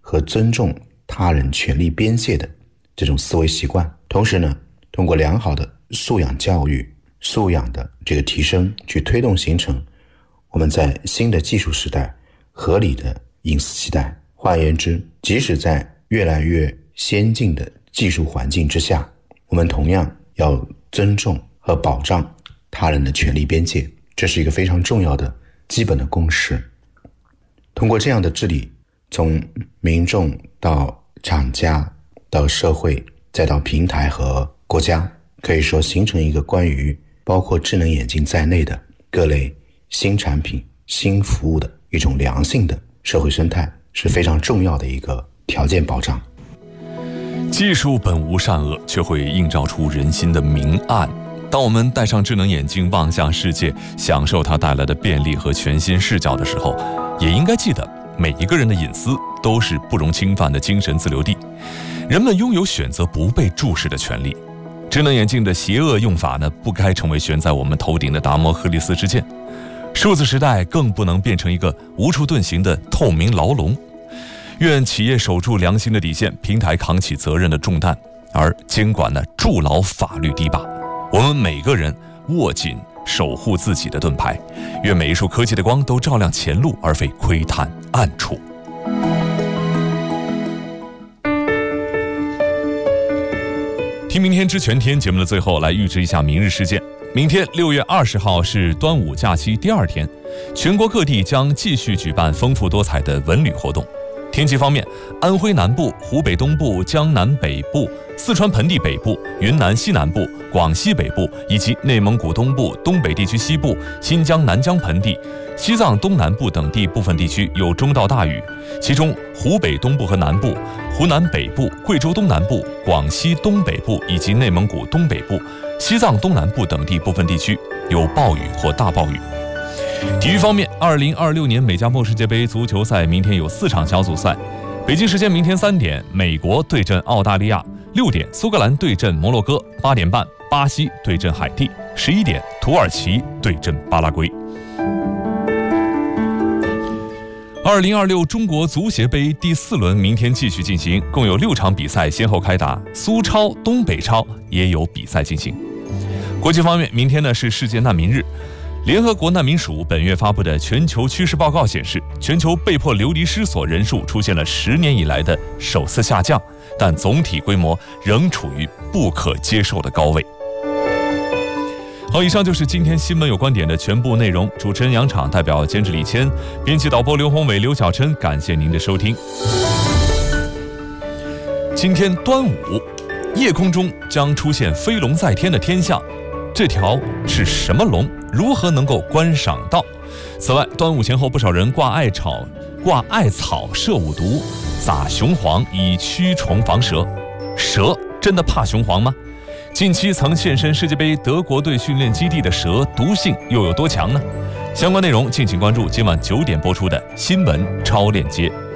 和尊重他人权利边界的这种思维习惯。同时呢，通过良好的素养教育、素养的这个提升，去推动形成我们在新的技术时代合理的隐私期待。换言之，即使在越来越先进的技术环境之下，我们同样要尊重和保障他人的权利边界，这是一个非常重要的基本的共识。通过这样的治理，从民众到厂家到社会再到平台和国家，可以说形成一个关于包括智能眼镜在内的各类新产品、新服务的一种良性的社会生态，是非常重要的一个条件保障。 技术本无善恶，却会映照出人心的明暗。当我们戴上智能眼镜望向世界，享受它带来的便利和全新视角的时候，也应该记得每一个人的隐私都是不容侵犯的精神自留地，人们拥有选择不被注视的权利。智能眼镜的邪恶用法呢，不该成为悬在我们头顶的达摩赫利斯之剑。数字时代更不能变成一个无处遁形的透明牢笼。愿企业守住良心的底线，平台扛起责任的重担，而监管呢筑牢法律堤坝。我们每个人握紧守护自己的盾牌，愿每一束科技的光都照亮前路，而非窥探暗处。听明天知全天节目的最后，来预知一下明日事件。明天6月20号是端午假期第2天，全国各地将继续举办丰富多彩的文旅活动。天气方面，安徽南部、湖北东部、江南北部、四川盆地北部、云南西南部、广西北部以及内蒙古东部、东北地区西部、新疆南疆盆地、西藏东南部等地部分地区有中到大雨，其中湖北东部和南部、湖南北部、贵州东南部、广西东北部以及内蒙古东北部、西藏东南部等地部分地区有暴雨或大暴雨。体育方面，2026年美加墨世界杯足球赛明天有4场小组赛。北京时间明天3点，美国对阵澳大利亚；6点，苏格兰对阵摩洛哥；8点半，巴西对阵海地；11点，土耳其对阵巴拉圭。2026中国足协杯第4轮明天继续进行，共有6场比赛先后开打，苏超、东北超也有比赛进行。国际方面，明天呢是世界难民日。联合国难民署本月发布的全球趋势报告显示，全球被迫流离失所人数出现了10年以来的首次下降，但总体规模仍处于不可接受的高位。好，以上就是今天新闻有观点的全部内容。主持人杨昶，代表监制李谦，编辑导播刘宏伟、刘小琛，感谢您的收听。今天端午，夜空中将出现飞龙在天的天象，这条是什么龙？如何能够观赏到？此外，端午前后不少人挂艾草射五毒，撒雄黄以驱虫防蛇。蛇真的怕雄黄吗？近期曾现身世界杯德国队训练基地的蛇毒性又有多强呢？相关内容敬请关注今晚9点播出的新闻超链接。